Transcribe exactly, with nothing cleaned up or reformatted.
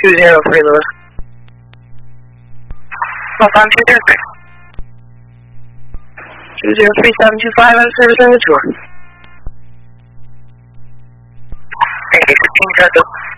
two zero three, Lewis. Welcome to zero three. two zero three seven two five, out of service on the tour. Hey, fifteen,